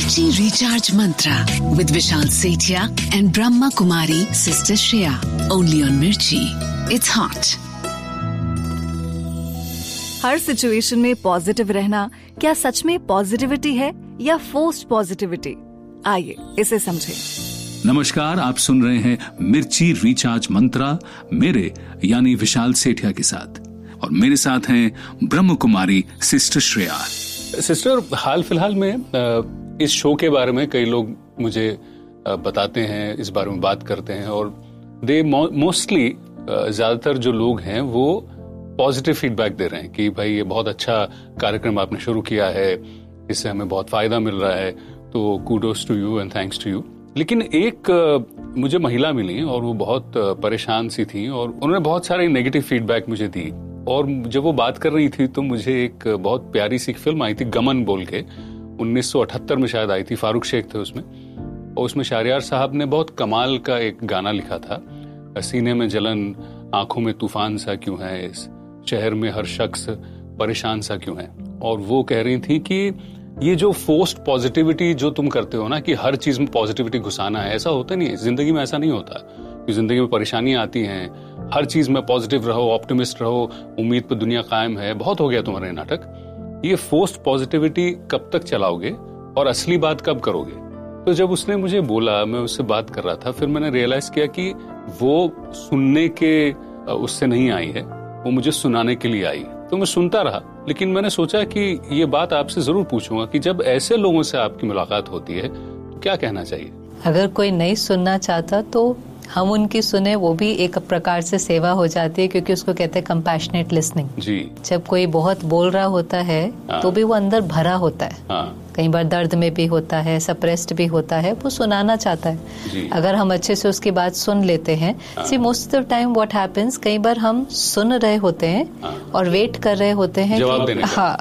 Mirchi Recharge Mantra with Vishal Sethia and Brahma Kumari Sister Shreya. Only on Mirchi. It's hot. Her situation में positive रहना क्या सच में positivity है या forced positivity? आइए इसे समझें। नमस्कार, आप सुन रहे हैं मिर्ची रिचार्ज मंत्रा मेरे यानी विशाल सेठिया के साथ, और मेरे साथ हैं ब्रह्म कुमारी सिस्टर श्रेया। सिस्टर, हाल फिलहाल में इस शो के बारे में कई लोग मुझे बताते हैं, इस बारे में बात करते हैं, और दे मोस्टली ज्यादातर जो लोग हैं वो पॉजिटिव फीडबैक दे रहे हैं कि भाई ये बहुत अच्छा कार्यक्रम आपने शुरू किया है, इससे हमें बहुत फायदा मिल रहा है, तो kudos to you and thanks to you. लेकिन एक मुझे महिला मिली और वो बहुत परेशान सी थी और उन्होंने बहुत सारे नेगेटिव फीडबैक मुझे दी, और जब वो बात कर रही थी तो मुझे एक बहुत प्यारी सी फिल्म आई थी गमन बोल के, 1978 में शायद आई थी, फारूक शेख थे उसमें, और उसमें शाहरियार साहब ने बहुत कमाल का एक गाना लिखा था, सीने में जलन आंखों में तूफान सा क्यों है, इस शहर में हर शख्स परेशान सा क्यों है। और वो कह रही थी कि ये जो फोर्स्ड पॉजिटिविटी जो तुम करते हो ना, कि हर चीज में पॉजिटिविटी घुसाना है, ऐसा होता नहीं है जिंदगी में, ऐसा नहीं होता कि जिंदगी में परेशानियां आती हैं, हर चीज में पॉजिटिव रहो, ऑप्टिमिस्ट रहो, उम्मीद पे दुनिया कायम है, बहुत हो गया तुम्हारे नाटक। ये फोर्स्ड पॉजिटिविटी कब तक चलाओगे और असली बात कब करोगे? तो जब उसने मुझे बोला, मैं उससे बात कर रहा था, फिर मैंने रियलाइज किया कि वो सुनने के उससे नहीं आई है, वो मुझे सुनाने के लिए आई। तो मैं सुनता रहा, लेकिन मैंने सोचा कि ये बात आपसे जरूर पूछूंगा कि जब ऐसे लोगों से आपकी मुलाकात होती है तो क्या कहना चाहिए? अगर कोई नहीं सुनना चाहता तो हम उनकी सुने, वो भी एक प्रकार से सेवा हो जाती है, क्योंकि उसको कहते हैं कंपैशनेट लिसनिंग जी। जब कोई बहुत बोल रहा होता है तो भी वो अंदर भरा होता है, कई बार दर्द में भी होता है, सप्रेस्ड भी होता है, वो सुनाना चाहता है। अगर हम अच्छे से उसकी बात सुन लेते हैं, सी most of the time what happens, कई बार हम सुन रहे होते हैं और वेट कर रहे होते हैं जवाब देने का।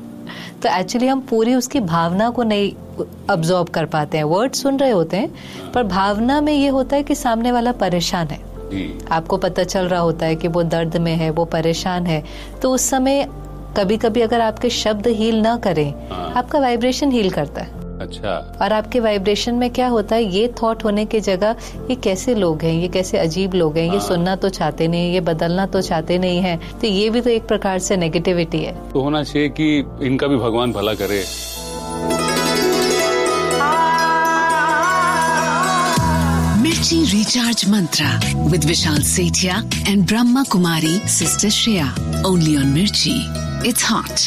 तो एक्चुअली हम पूरी उसकी भावना को नहीं अब्सॉर्ब कर पाते हैं। वर्ड सुन रहे होते हैं पर भावना में ये होता है कि सामने वाला परेशान है, आपको पता चल रहा होता है कि वो दर्द में है, वो परेशान है। तो उस समय कभी कभी अगर आपके शब्द हील ना करें, आपका वाइब्रेशन हील करता है। अच्छा। और आपके वाइब्रेशन में क्या होता है, ये थॉट होने की जगह ये कैसे लोग हैं, ये कैसे अजीब लोग हैं, ये सुनना तो चाहते नहीं, ये बदलना तो चाहते नहीं है, तो ये भी तो एक प्रकार से नेगेटिविटी है। तो होना चाहिए कि इनका भी भगवान भला करे। Mirchi Recharge Mantra with Vishal Sethia and Brahma Kumari Sister Shreya. Only on Mirchi. It's hot.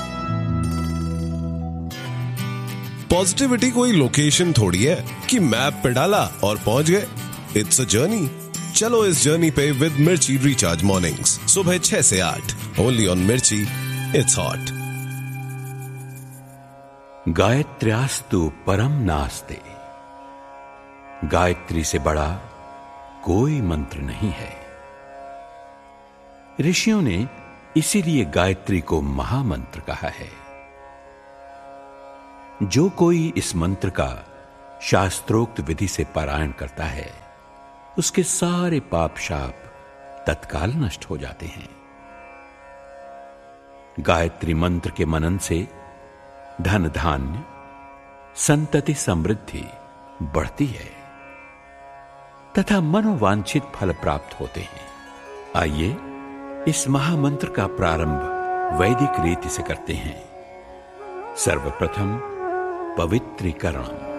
Positivity कोई लोकेशन थोड़ी है कि मैप पे डाला और पहुंच गए। It's a journey. चलो इस जर्नी पे विद मिर्ची रिचार्ज मॉर्निंग्स, सुबह 6 से 8, ओनली ऑन मिर्ची। It's hot. गायत्र्यास्तु परम नास्ते, गायत्री से बड़ा कोई मंत्र नहीं है। ऋषियों ने इसीलिए गायत्री को महामंत्र कहा है। जो कोई इस मंत्र का शास्त्रोक्त विधि से पारायण करता है, उसके सारे पाप शाप तत्काल नष्ट हो जाते हैं। गायत्री मंत्र के मनन से धन धान्य संतति समृद्धि बढ़ती है तथा मनोवांछित फल प्राप्त होते हैं। आइए इस महामंत्र का प्रारंभ वैदिक रीति से करते हैं। सर्वप्रथम पवित्रीकरण।